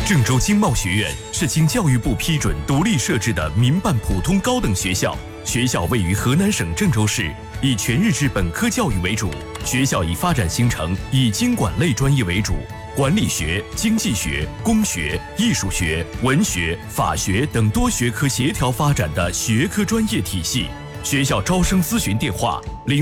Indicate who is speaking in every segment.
Speaker 1: 郑州经贸学院是经教育部批准独立设置的民办普通高等学校，学校位于河南省郑州市，以全日制本科教育为主。学校以发展形成以经管类专业为主，管理学、经济学、工学、艺术学、文学、法学等多学科协调发展的学科专业体系。学校招生咨询电话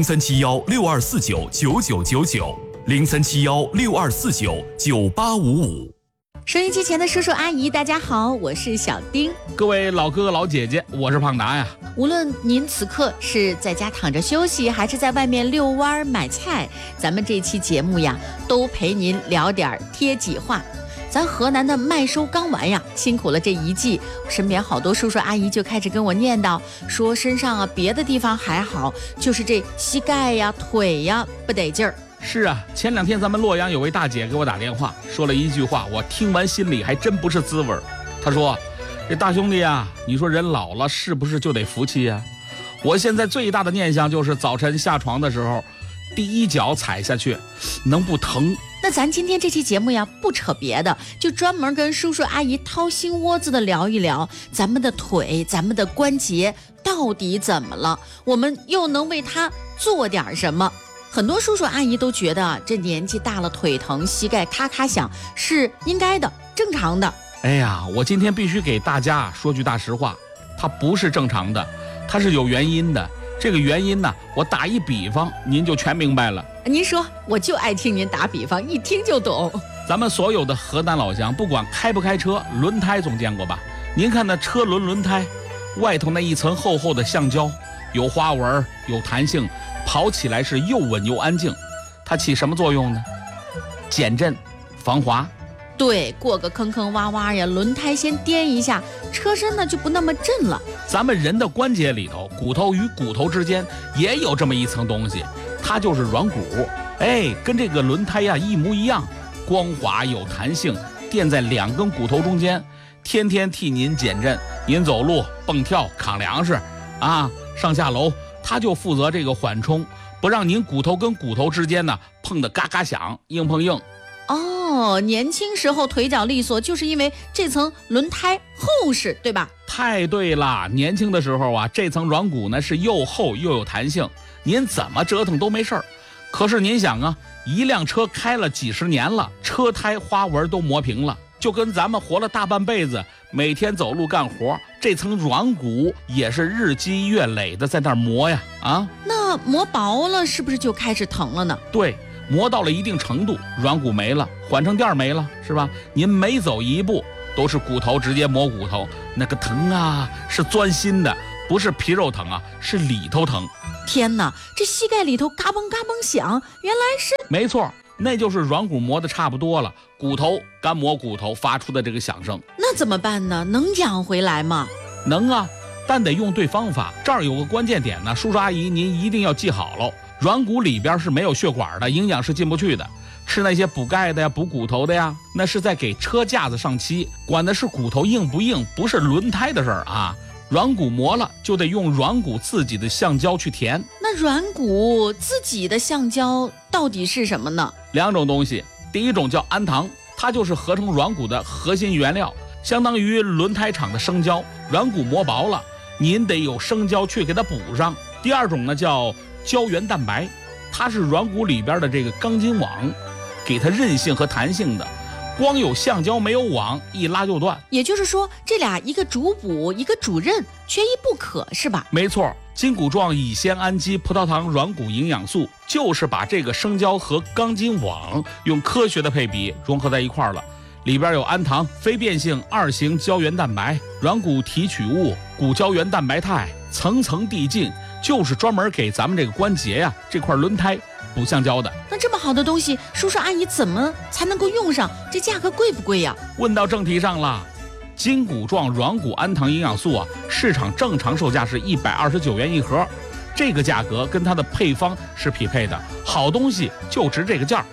Speaker 1: ：0371624999，037162499855。
Speaker 2: 收音机前的叔叔阿姨，大家好，我是小丁。
Speaker 3: 各位老哥哥老姐姐，我是胖达呀。
Speaker 2: 无论您此刻是在家躺着休息，还是在外面遛弯买菜，咱们这期节目呀，都陪您聊点贴己话。咱河南的麦收刚完呀，辛苦了这一季，身边好多叔叔阿姨就开始跟我念叨，说身上啊别的地方还好，就是这膝盖呀、腿呀不得劲儿。
Speaker 3: 是啊，前2天咱们洛阳有位大姐给我打电话，说了一句话，我听完心里还真不是滋味。她说：“这大兄弟啊，你说人老了是不是就得服气呀？我现在最大的念想就是早晨下床的时候，第一脚踩下去，能不疼？”
Speaker 2: 那咱今天这期节目呀，不扯别的，就专门跟叔叔阿姨掏心窝子的聊一聊，咱们的腿、咱们的关节到底怎么了？我们又能为它做点什么？很多叔叔阿姨都觉得这年纪大了腿疼，膝盖咔咔响是应该的，正常的。
Speaker 3: 哎呀，我今天必须给大家说句大实话，它不是正常的，它是有原因的。这个原因呢，我打一比方，您就全明白了。
Speaker 2: 您说，我就爱听您打比方，一听就懂。
Speaker 3: 咱们所有的河南老乡，不管开不开车，轮胎总见过吧？您看那车轮胎外头那一层厚厚的橡胶，有花纹，有弹性，跑起来是又稳又安静。它起什么作用呢？减震、防滑。
Speaker 2: 对，过个坑坑洼洼呀，轮胎先颠一下，车身呢就不那么震了。
Speaker 3: 咱们人的关节里头，骨头与骨头之间也有这么一层东西，它就是软骨。跟这个轮胎呀一模一样，光滑有弹性，垫在2根骨头中间，天天替您减震。您走路、蹦跳、扛粮食啊，上下楼，它就负责这个缓冲，不让您骨头跟骨头之间呢碰得嘎嘎响，硬碰硬。
Speaker 2: 哦，年轻时候腿脚利索，就是因为这层轮胎厚实，对吧？
Speaker 3: 太对了，年轻的时候啊，这层软骨呢是又厚又有弹性，您怎么折腾都没事儿。可是您想啊，一辆车开了几十年了，车胎花纹都磨平了，就跟咱们活了大半辈子，每天走路干活，这层软骨也是日积月累的在那儿磨呀啊。
Speaker 2: 那磨薄了是不是就开始疼了呢？
Speaker 3: 对，磨到了一定程度，软骨没了，缓冲垫没了，是吧？您每走一步都是骨头直接磨骨头，那个疼啊是钻心的，不是皮肉疼啊，是里头疼。
Speaker 2: 天哪，这膝盖里头嘎嘣嘎嘣响，原来是……
Speaker 3: 没错，那就是软骨磨得差不多了，骨头干磨骨头发出的这个响声。
Speaker 2: 那怎么办呢？能养回来吗？
Speaker 3: 能啊，但得用对方法。这儿有个关键点呢，叔叔阿姨您一定要记好了。软骨里边是没有血管的，营养是进不去的。吃那些补钙的呀、补骨头的呀，那是在给车架子上漆，管的是骨头硬不硬，不是轮胎的事儿啊。软骨磨了就得用软骨自己的橡胶去填。
Speaker 2: 那软骨自己的橡胶到底是什么呢
Speaker 3: ？2种东西，第一种叫氨糖，它就是合成软骨的核心原料，相当于轮胎厂的生胶。软骨磨薄了，您得有生胶去给它补上。第2种呢叫胶原蛋白，它是软骨里边的这个钢筋网，给它韧性和弹性的。光有橡胶没有网，一拉就断。
Speaker 2: 也就是说，这俩一个主补，一个主韧，缺一不可，是吧？
Speaker 3: 没错，筋骨状乙酰氨基葡萄糖软骨营养素就是把这个生胶和钢筋网用科学的配比融合在一块儿了。里边有氨糖、非变性2型胶原蛋白、软骨提取物、骨胶原蛋白肽，层层递进，就是专门给咱们这个关节呀这块轮胎补橡胶的。
Speaker 2: 那这么好的东西，叔叔阿姨怎么才能够用上？这价格贵不贵呀？
Speaker 3: 问到正题上了，筋骨状软骨氨糖营养素啊，市场正常售价是129元一盒，这个价格跟它的配方是匹配的，好东西就值这个价。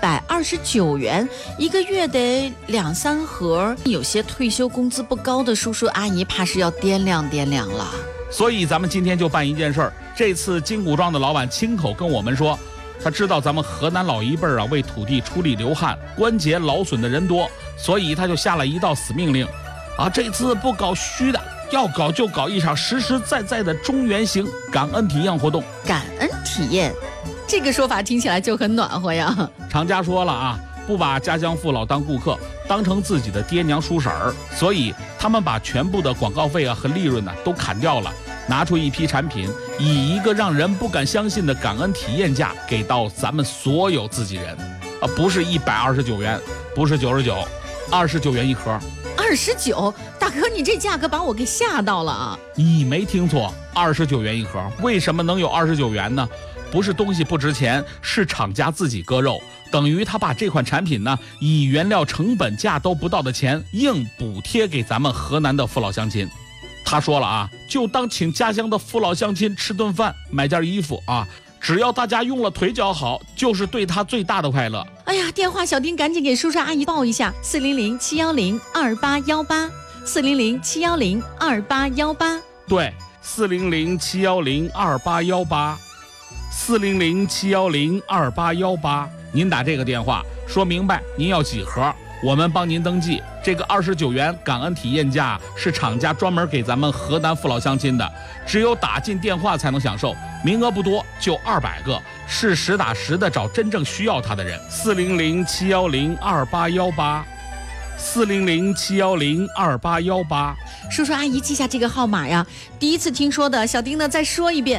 Speaker 2: 129元，一个月得2、3盒，有些退休工资不高的叔叔阿姨怕是要掂量掂量了。
Speaker 3: 所以咱们今天就办一件事儿，这次筋骨状的老板亲口跟我们说，他知道咱们河南老一辈啊为土地出力流汗，关节劳损的人多， 所以他就下了一道死命令，这次不搞虚的，要搞就搞一场实实在在的中原行感恩体验活动。
Speaker 2: 感恩体验，这个说法听起来就很暖和呀。
Speaker 3: 厂家说了不把家乡父老当顾客，当成自己的爹娘叔婶儿，所以他们把全部的广告费和利润都砍掉了，拿出一批产品，以一个让人不敢相信的感恩体验价给到咱们所有自己人，不是129元，不是99，29元一盒。
Speaker 2: 29，大哥，你这价格把我给吓到了啊！
Speaker 3: 你没听错，29元一盒。为什么能有29元呢？不是东西不值钱，是厂家自己割肉，等于他把这款产品以原料成本价都不到的钱，硬补贴给咱们河南的父老乡亲。他说了就当请家乡的父老乡亲吃顿饭，买件衣服只要大家用了腿脚好，就是对他最大的快乐。
Speaker 2: 哎呀，电话小丁赶紧给叔叔阿姨报一下，400-710-2818，400-710-2818。
Speaker 3: 对，400-710-2818，400-710-2818。您打这个电话说明白您要几盒，我们帮您登记。这个29元感恩体验价是厂家专门给咱们河南父老乡亲的，只有打进电话才能享受，名额不多，就200个，是实打实的找真正需要它的人。400-710-2818，400-710-2818。
Speaker 2: 叔叔阿姨记下这个号码呀，第一次听说的，小丁呢再说一遍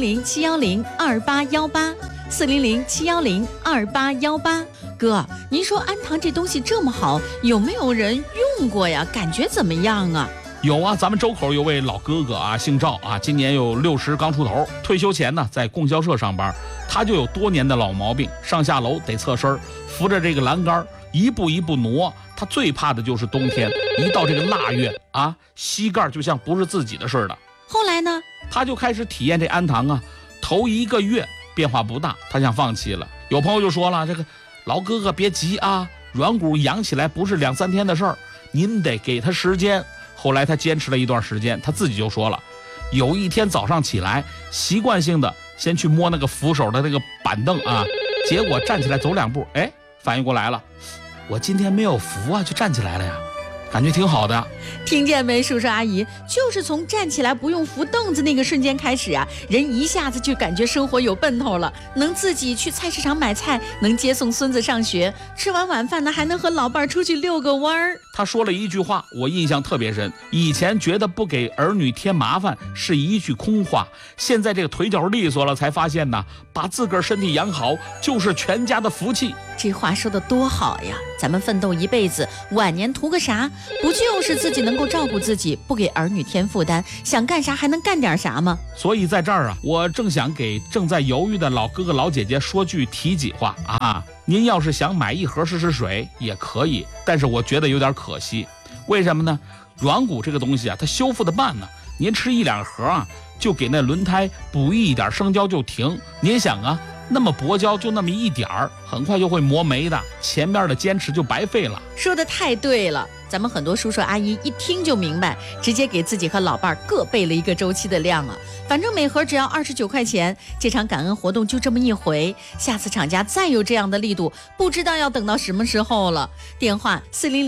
Speaker 2: ，400-710-2818，400-710-2818。哥，您说安糖这东西这么好，有没有人用过呀？感觉怎么样啊？
Speaker 3: 有咱们周口有位老哥哥姓赵今年有60刚出头，退休前在供销社上班，他就有多年的老毛病，上下楼得侧身，扶着这个栏杆一步一步挪。他最怕的就是冬天，一到这个腊月膝盖就像不是自己的似的。
Speaker 2: 后来呢，
Speaker 3: 他就开始体验这安糖头1个月变化不大，他想放弃了。有朋友就说了，这个老哥哥别急软骨养起来不是2-3天的事儿，您得给他时间。后来他坚持了一段时间，他自己就说了，有一天早上起来，习惯性的先去摸那个扶手的那个板凳结果站起来走2步，反应过来了，我今天没有扶就站起来了呀，感觉挺好的。
Speaker 2: 听见没，叔叔阿姨，就是从站起来不用扶凳子那个瞬间开始人一下子就感觉生活有奔头了，能自己去菜市场买菜，能接送孙子上学，吃完晚饭呢还能和老伴出去遛个弯儿。
Speaker 3: 他说了一句话我印象特别深，以前觉得不给儿女添麻烦是一句空话，现在这个腿脚利索了才发现把自个儿身体养好就是全家的福气。
Speaker 2: 这话说得多好呀，咱们奋斗一辈子，晚年图个啥？不就是自己能够照顾自己，不给儿女添负担，想干啥还能干点啥吗？
Speaker 3: 所以在这儿我正想给正在犹豫的老哥哥老姐姐说句提己话您要是想买一盒试试水也可以，但是我觉得有点可惜。为什么呢？软骨这个东西它修复的慢您吃1-2盒就给那轮胎补一点生胶就停。您想那么薄胶就那么一点儿，很快就会磨没的，前面的坚持就白费了。
Speaker 2: 说得太对了，咱们很多叔叔阿姨一听就明白，直接给自己和老伴各备了一个周期的量反正每盒只要29块钱，这场感恩活动就这么一回，下次厂家再有这样的力度，不知道要等到什么时候了。电话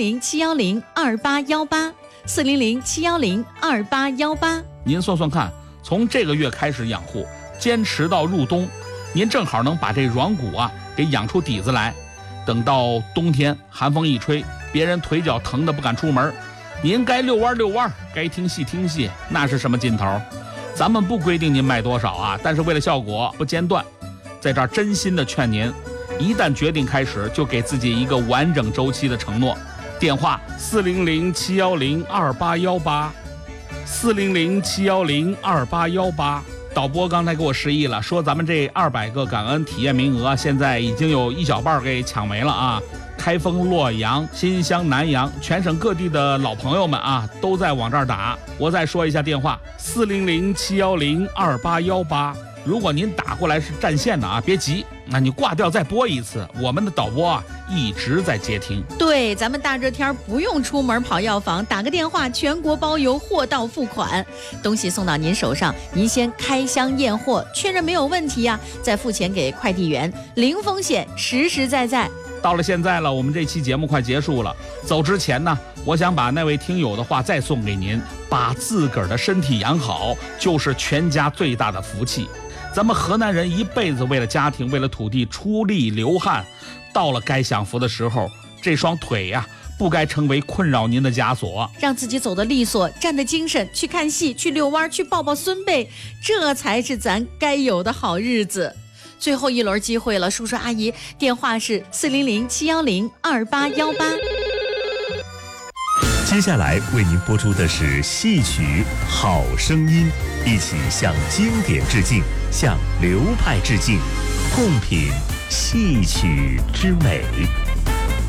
Speaker 2: 400-710-2818，400-710-2818。
Speaker 3: 您算算看，从这个月开始养护，坚持到入冬，您正好能把这软骨给养出底子来。等到冬天寒风一吹，别人腿脚疼得不敢出门，您该遛弯，该听戏听戏，那是什么劲头？咱们不规定您卖多少但是为了效果不间断，在这儿真心的劝您，一旦决定开始，就给自己一个完整周期的承诺。电话400-710-2818，400-710-2818。导播刚才给我示意了，说咱们这200个感恩体验名额现在已经有一小半给抢没了开封、洛阳、新乡、南阳，全省各地的老朋友们都在往这儿打。我再说一下电话：400-710-2818。如果您打过来是占线的别急，那你挂掉再拨一次，我们的导播一直在接听。
Speaker 2: 对，咱们大热天不用出门跑药房，打个电话全国包邮，货到付款，东西送到您手上，您先开箱验货，确认没有问题再付钱给快递员，零风险，实实在在。
Speaker 3: 到了现在了，我们这期节目快结束了。走之前呢，我想把那位听友的话再送给您：把自个儿的身体养好，就是全家最大的福气。咱们河南人一辈子为了家庭，为了土地出力流汗，到了该享福的时候，这双腿呀，不该成为困扰您的枷锁。
Speaker 2: 让自己走得利索，站得精神，去看戏，去遛弯，去抱抱孙辈，这才是咱该有的好日子。最后一轮机会了，叔叔阿姨，电话是400-710-2818。
Speaker 1: 接下来为您播出的是戏曲《好声音》，一起向经典致敬，向流派致敬，共品戏曲之美。